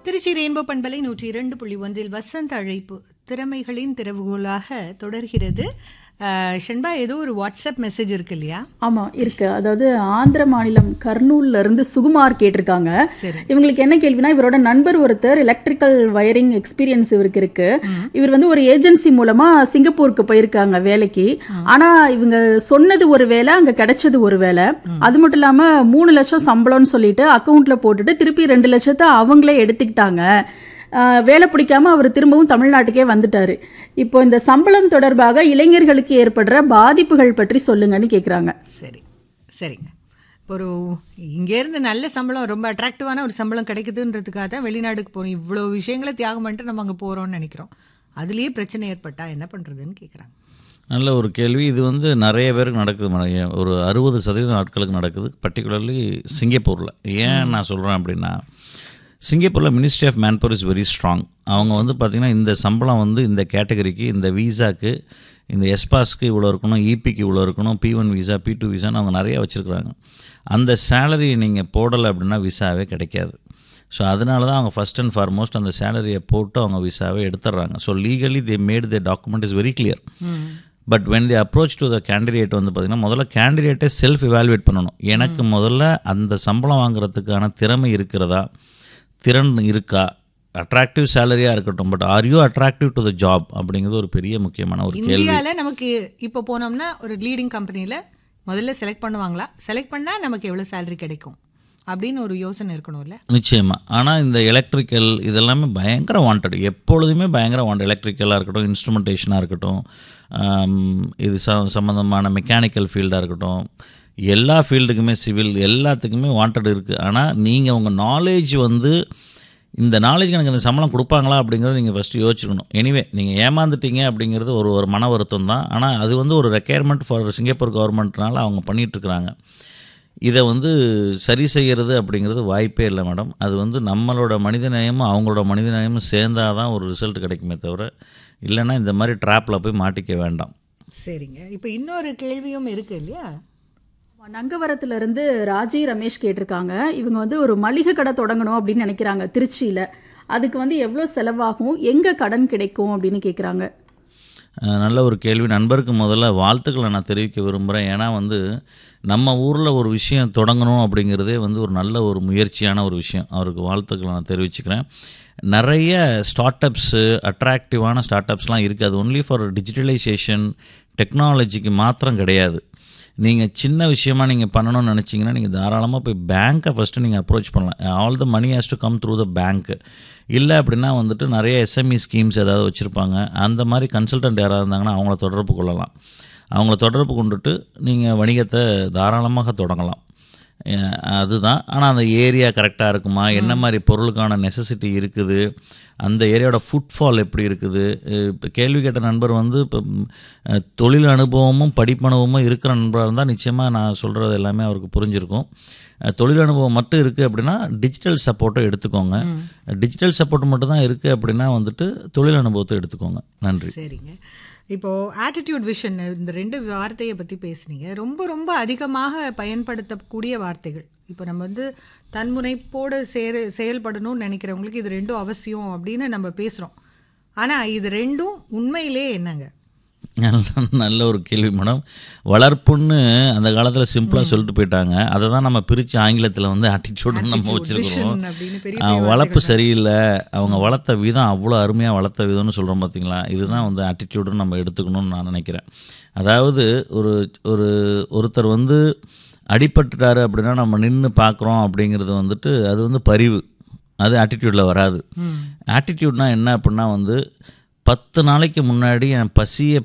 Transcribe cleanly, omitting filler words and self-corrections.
Trichy rainbow பண்பலை 102.1 வசந்த அழைப்பு திறமைகளின் திறவுகோலாக தொடர்கிறது. ஷண்பா, ஏதோ ஒரு வாட்ஸ்அப் மெசேஜ் இருக்கு இல்லையா? ஆமாம் இருக்கு. அதாவது ஆந்திர மாநிலம் கர்னூல்ல இருந்து சுகுமார் கேட்டிருக்காங்க. இவங்களுக்கு என்ன கேள்வினா, இவரோட நண்பர் ஒருத்தர் எலக்ட்ரிக்கல் வயரிங் எக்ஸ்பீரியன்ஸ் இவருக்கு இருக்கு. இவர் வந்து ஒரு ஏஜென்சி மூலமா சிங்கப்பூருக்கு போயிருக்காங்க வேலைக்கு. ஆனா இவங்க சொன்னது ஒரு வேலை, அங்க கிடைச்சது ஒரு வேலை. அது மட்டும் இல்லாம 3 லட்சம் சம்பளம்னு சொல்லிட்டு அக்கௌண்ட்ல போட்டுட்டு திருப்பி 2 லட்சத்தை அவங்களே எடுத்துக்கிட்டாங்க. வேலை பிடிக்காம அவர் திரும்பவும் தமிழ்நாட்டுக்கே வந்துட்டாரு. இப்போ இந்த சம்பளம் தொடர்பாக இளைஞர்களுக்கு ஏற்படுற பாதிப்புகள் பற்றி சொல்லுங்கன்னு கேட்குறாங்க. சரிங்க. இப்போ ஒரு இங்கேருந்து நல்ல சம்பளம், ரொம்ப அட்ராக்டிவான ஒரு சம்பளம் கிடைக்குதுன்றதுக்காக தான் வெளிநாடுக்கு போகிறோம். இவ்வளோ விஷயங்களை தியாகம் பண்ணிட்டு நம்ம அங்கே போகிறோம்னு நினைக்கிறோம். அதுலேயே பிரச்சனை ஏற்பட்டால் என்ன பண்ணுறதுன்னு கேட்குறாங்க. நல்ல ஒரு கேள்வி. இது வந்து நிறைய பேருக்கு நடக்குது. ஒரு 60% ஆட்களுக்கு நடக்குது, பர்டிகுலர்லி சிங்கப்பூரில். ஏன் நான் சொல்கிறேன் அப்படின்னா, சிங்கப்பூரில் ministry of manpower is very strong. அவங்க வந்து பார்த்திங்கன்னா இந்த சம்பளம் வந்து இந்த கேட்டகரிக்கு, இந்த வீசாக்கு, இந்த எஸ்பாஸ்க்கு இவ்வளோ இருக்கணும், இபிக்கு இவ்வளோ இருக்கணும், P1 வீசா, P2 வீசான்னு அவங்க நிறையா வச்சுருக்குறாங்க. அந்த சேலரி நீங்கள் போடலை அப்படின்னா விசாவே கிடைக்காது. ஸோ அதனால தான் அவங்க ஃபஸ்ட் அண்ட் ஃபார்மோஸ்ட் அந்த சேலரியை போட்டு அவங்க விசாவே எடுத்துடுறாங்க. So legally they made the document is very clear. But when the approach to the candidate வந்து பார்த்திங்கன்னா, முதல்ல கேண்டிடேட்டை செல்ஃப் இவாலுவேட் பண்ணணும். எனக்கு முதல்ல அந்த சம்பளம் வாங்குறதுக்கான திறமை இருக்கிறதா, திறன் இருக்கா, அட்ராக்டிவ் சேலரியாக இருக்கட்டும், but are you attractive to the job அப்படிங்கிறது ஒரு பெரிய முக்கியமான ஒரு கேள்வி. இந்தியாவில் நமக்கு இப்போ போனோம்னா ஒரு லீடிங் கம்பெனியில் முதல்ல செலக்ட் பண்ணுவாங்களா, செலக்ட் பண்ணால் நமக்கு எவ்வளோ சேலரி கிடைக்கும் அப்படின்னு ஒரு யோசனை இருக்கணும்ல. நிச்சயமாக. ஆனால் இந்த எலக்ட்ரிக்கல் இதெல்லாமே பயங்கர வாண்டட், எப்பொழுதுமே பயங்கர வாண்டட். எலக்ட்ரிக்கலாக இருக்கட்டும், இன்ஸ்ட்ருமெண்டேஷனாக இருக்கட்டும், இது சம்மந்தமான மெக்கானிக்கல் ஃபீல்டாக இருக்கட்டும், எல்லா ஃபீல்டுக்குமே, சிவில் எல்லாத்துக்குமே வாண்டட் இருக்குது. ஆனால் நீங்கள் உங்கள் நாலேஜ் வந்து இந்த நாலேஜ் எனக்கு இந்த சம்பளம் கொடுப்பாங்களா அப்படிங்கிறத நீங்கள் ஃபஸ்ட்டு யோசிச்சுக்கணும். எனிவே நீங்கள் ஏமாந்துட்டீங்க அப்படிங்கிறது ஒரு மன வருத்தம் தான். ஆனால் அது வந்து ஒரு ரெக்யர்மெண்ட் ஃபார் சிங்கப்பூர் கவர்மெண்ட்னால அவங்க பண்ணிகிட்ருக்குறாங்க. இதை வந்து சரி செய்கிறது அப்படிங்கிறது வாய்ப்பே இல்லை மேடம். அது வந்து நம்மளோட மனிதநேயமும் அவங்களோட மனிதநேயமும் சேர்ந்தால் தான் ஒரு ரிசல்ட் கிடைக்குமே தவிர, இல்லைன்னா இந்த மாதிரி ட்ராப்பில் போய் மாட்டிக்க வேண்டாம். சரிங்க. இப்போ இன்னொரு கேள்வியும் இருக்குது இல்லையா? நங்கவரத்துலேருந்து ராஜி ரமேஷ் கேட்டிருக்காங்க. இவங்க வந்து ஒரு மளிகை கடை தொடங்கணும் அப்படின்னு நினைக்கிறாங்க திருச்சியில். அதுக்கு வந்து எவ்வளோ செலவாகும், எங்கே கடன் கிடைக்கும் அப்படின்னு கேட்குறாங்க. நல்ல ஒரு கேள்வி. நண்பருக்கு முதல்ல வாழ்த்துக்களை நான் தெரிவிக்க விரும்புகிறேன். ஏன்னா வந்து நம்ம ஊரில் ஒரு விஷயம் தொடங்கணும் அப்படிங்கிறதே வந்து ஒரு நல்ல ஒரு முயற்சியான ஒரு விஷயம். அவருக்கு வாழ்த்துக்களை நான் தெரிவிச்சுக்கிறேன். நிறைய ஸ்டார்ட் அப்ஸு, அட்ராக்டிவான ஸ்டார்ட் அப்ஸ்லாம் இருக்குது. அது ஒன்லி ஃபார் டிஜிட்டலைசேஷன், டெக்னாலஜிக்கு மாத்திரம் கிடையாது. நீங்கள் சின்ன விஷயமாக நீங்கள் பண்ணணும்னு நினச்சிங்கன்னா நீங்கள் தாராளமாக போய் பேங்க்கை ஃபஸ்ட்டு நீங்கள் அப்ரோச் பண்ணலாம். All the money has to come through the bank. இல்லை அப்படின்னா வந்துட்டு நிறைய எஸ்எம்இ ஸ்கீம்ஸ் ஏதாவது வச்சுருப்பாங்க. அந்த மாதிரி கன்சல்டன்ட் யாராவது இருந்தாங்கன்னா அவங்கள தொடர்பு கொள்ளலாம். அவங்கள தொடர்பு கொண்டுட்டு நீங்கள் வணிகத்தை தாராளமாக தொடங்கலாம். அதுதான். ஆனால் அந்த ஏரியா கரெக்டாக இருக்குமா, என்ன மாதிரி பொருளுக்கான நெசசிட்டி இருக்குது, அந்த ஏரியாவோட ஃபுட்ஃபால் எப்படி இருக்குது. இப்போ கேள்வி கேட்ட நண்பர் வந்து இப்போ தொழில் அனுபவமும் படிப்பனுபவமும் இருக்கிற நண்பராக இருந்தால் நிச்சயமாக நான் சொல்கிறது எல்லாமே அவருக்கு புரிஞ்சிருக்கும். தொழில் அனுபவம் மட்டும் இருக்குது அப்படின்னா டிஜிட்டல் சப்போர்ட்டை எடுத்துக்கோங்க. டிஜிட்டல் சப்போர்ட் மட்டும் தான் இருக்குது அப்படின்னா வந்துட்டு தொழில் அனுபவத்தை எடுத்துக்கோங்க. நன்றி. சரிங்க. இப்போது ஆட்டிடியூட் விஷன், இந்த 2 வார்த்தையை பற்றி பேசுனீங்க. ரொம்ப ரொம்ப அதிகமாக பயன்படுத்தக்கூடிய வார்த்தைகள். இப்போ நம்ம வந்து தன்முனைப்போடு செயல்படணும்னு நினைக்கிறவங்களுக்கு இது 2 அவசியம் அப்படின்னு நம்ம பேசுகிறோம். ஆனால் இது 2 உண்மையிலே என்னங்க? நல்ல ஒரு கேள்வி மேடம். வளர்ப்புன்னு அந்த காலத்தில் சிம்பிளாக சொல்லிட்டு போயிட்டாங்க. அதை தான் நம்ம பிரித்து ஆங்கிலத்தில் வந்து ஆட்டிடியூடுன்னு நம்ம வச்சுருக்கிறோம். வளர்ப்பு சரியில்லை, அவங்க வளர்த்த விதம் அவ்வளோ அருமையாக வளர்த்த விதம்னு சொல்கிறோம் பார்த்தீங்களா. இதுதான் வந்து ஆட்டிடியூடுன்னு நம்ம எடுத்துக்கணும்னு நான் நினைக்கிறேன். அதாவது ஒருத்தர் வந்து அடிபட்டுட்டாரு அப்படின்னா நம்ம நின்று பார்க்குறோம் அப்படிங்கிறது வந்துட்டு அது வந்து பரிவு, அது ஆட்டிடியூடில் வராது. ஆட்டிடியூட்னா என்ன அப்படின்னா வந்து 10 நாளைக்கு முன்னாடி என் பசியை